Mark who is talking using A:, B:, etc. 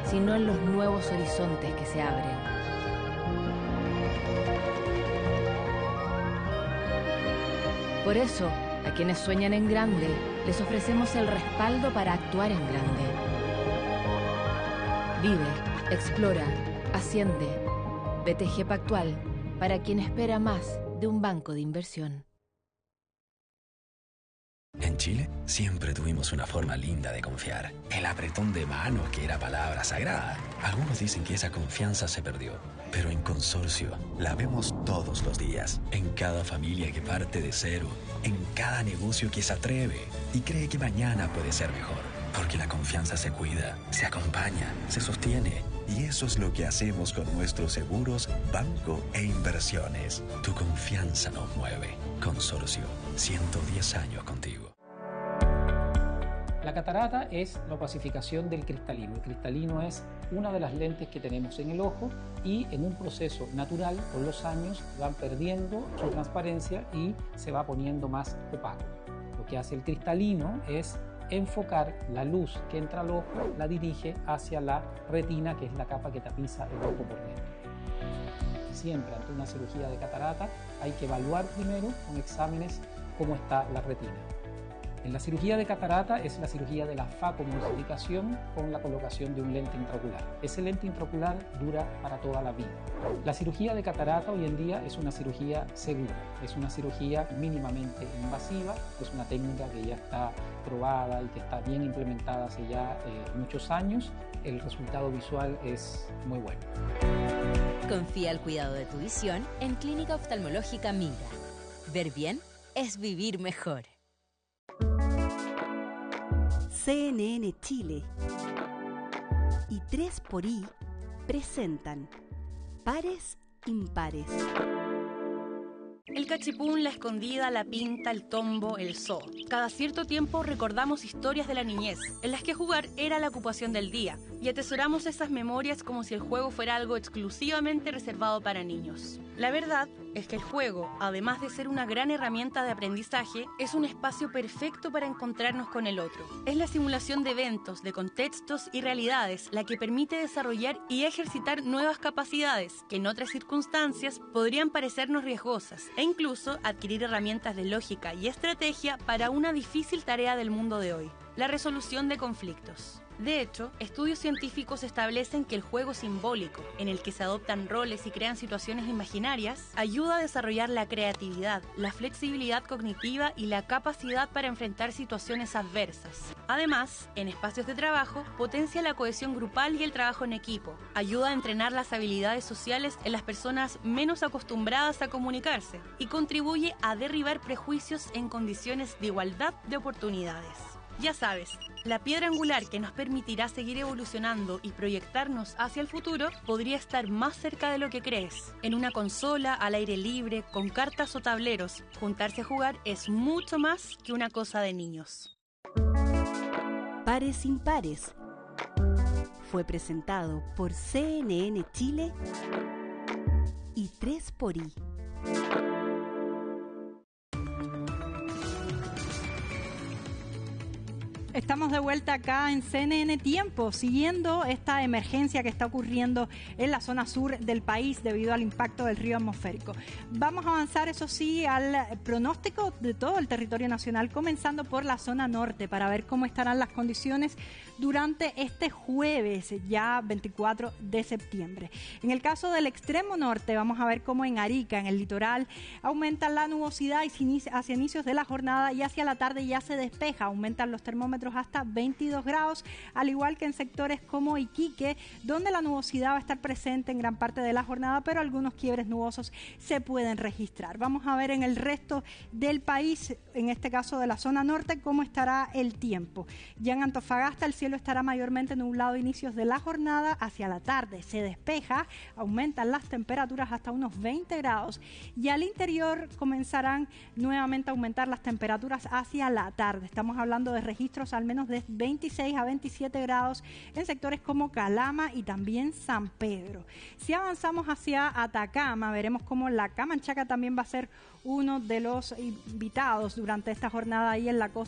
A: sino en los nuevos horizontes que se abren. Por eso, a quienes sueñan en grande, les ofrecemos el respaldo para actuar en grande. Vive, explora, asciende. BTG Pactual, para quien espera más de un banco de inversión.
B: En Chile siempre tuvimos una forma linda de confiar. El apretón de manos, que era palabra sagrada. Algunos dicen que esa confianza se perdió, pero en Consorcio la vemos todos los días. En cada familia que parte de cero, en cada negocio que se atreve y cree que mañana puede ser mejor. Porque la confianza se cuida, se acompaña, se sostiene. Y eso es lo que hacemos con nuestros seguros, banco e inversiones. Tu confianza nos mueve. Consorcio, 110 años contigo.
C: La catarata es la opacificación del cristalino. El cristalino es una de las lentes que tenemos en el ojo y en un proceso natural, con los años, van perdiendo su transparencia y se va poniendo más opaco. Lo que hace el cristalino es enfocar la luz que entra al ojo, la dirige hacia la retina, que es la capa que tapiza el ojo por dentro. Siempre ante una cirugía de catarata hay que evaluar primero con exámenes cómo está la retina. En la cirugía de catarata es la cirugía de la facomulsificación con la colocación de un lente intraocular. Ese lente intraocular dura para toda la vida. La cirugía de catarata hoy en día es una cirugía segura, es una cirugía mínimamente invasiva, es una técnica que ya está probada y que está bien implementada hace ya muchos años. El resultado visual es muy bueno.
D: Confía el cuidado de tu visión en Clínica Oftalmológica Minga. Ver bien es vivir mejor.
E: CNN Chile y 3xI presentan Pares Impares.
F: El cachipún, la escondida, la pinta, el tombo, el zoo. Cada cierto tiempo recordamos historias de la niñez, en las que jugar era la ocupación del día, y atesoramos esas memorias como si el juego fuera algo exclusivamente reservado para niños. La verdad es que el juego, además de ser una gran herramienta de aprendizaje, es un espacio perfecto para encontrarnos con el otro. Es la simulación de eventos, de contextos y realidades la que permite desarrollar y ejercitar nuevas capacidades que en otras circunstancias podrían parecernos riesgosas, e incluso adquirir herramientas de lógica y estrategia para una difícil tarea del mundo de hoy: la resolución de conflictos. De hecho, estudios científicos establecen que el juego simbólico, en el que se adoptan roles y crean situaciones imaginarias, ayuda a desarrollar la creatividad, la flexibilidad cognitiva y la capacidad para enfrentar situaciones adversas. Además, en espacios de trabajo, potencia la cohesión grupal y el trabajo en equipo, ayuda a entrenar las habilidades sociales en las personas menos acostumbradas a comunicarse y contribuye a derribar prejuicios en condiciones de igualdad de oportunidades. Ya sabes, la piedra angular que nos permitirá seguir evolucionando y proyectarnos hacia el futuro podría estar más cerca de lo que crees. En una consola, al aire libre, con cartas o tableros, juntarse a jugar es mucho más que una cosa de niños.
E: Pares Impares fue presentado por CNN Chile y 3xI.
G: Estamos de vuelta acá en CNN Tiempo, siguiendo esta emergencia que está ocurriendo en la zona sur del país debido al impacto del río atmosférico. Vamos a avanzar, eso sí, al pronóstico de todo el territorio nacional, comenzando por la zona norte, para ver cómo estarán las condiciones durante este jueves, ya 24 de septiembre. En el caso del extremo norte, vamos a ver cómo en Arica, en el litoral, aumenta la nubosidad hacia inicios de la jornada, y hacia la tarde ya se despeja, aumentan los termómetros hasta 22 grados, al igual que en sectores como Iquique, donde la nubosidad va a estar presente en gran parte de la jornada, pero algunos quiebres nubosos se pueden registrar. Vamos a ver en el resto del país, en este caso de la zona norte, cómo estará el tiempo. Ya en Antofagasta el cielo estará mayormente nublado a inicios de la jornada, hacia la tarde se despeja, aumentan las temperaturas hasta unos 20 grados, y al interior comenzarán nuevamente a aumentar las temperaturas hacia la tarde. Estamos hablando de registros al menos de 26 a 27 grados en sectores como Calama y también San Pedro. Si avanzamos hacia Atacama, veremos cómo la Camanchaca también va a ser uno de los invitados durante esta jornada ahí en la costa